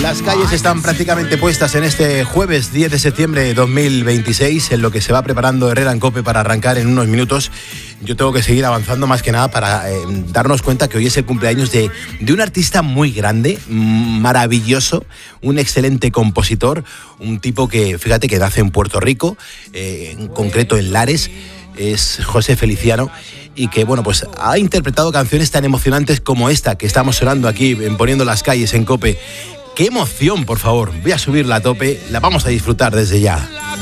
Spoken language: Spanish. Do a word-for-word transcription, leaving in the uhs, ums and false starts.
Las calles están prácticamente puestas en este jueves diez de septiembre de dos mil veintiséis, en lo que se va preparando Herrera en COPE para arrancar en unos minutos. Yo tengo que seguir avanzando más que nada para eh, darnos cuenta que hoy es el cumpleaños de, de un artista muy grande, maravilloso, un excelente compositor, un tipo que, fíjate, que nace en Puerto Rico, eh, en concreto en Lares, es José Feliciano, y que, bueno, pues ha interpretado canciones tan emocionantes como esta que estamos sonando aquí en Poniendo las Calles en COPE. ¡Qué emoción, por favor! Voy a subirla a tope, la vamos a disfrutar desde ya.